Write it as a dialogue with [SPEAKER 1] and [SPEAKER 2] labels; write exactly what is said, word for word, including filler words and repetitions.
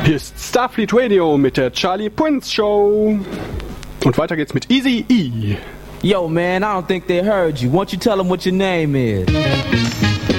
[SPEAKER 1] Hier ist Starfleet Radio mit der Charlie Prince Show. Und weiter geht's mit Easy E.
[SPEAKER 2] Yo, man, I don't think they heard you. Won't you tell them what your name is?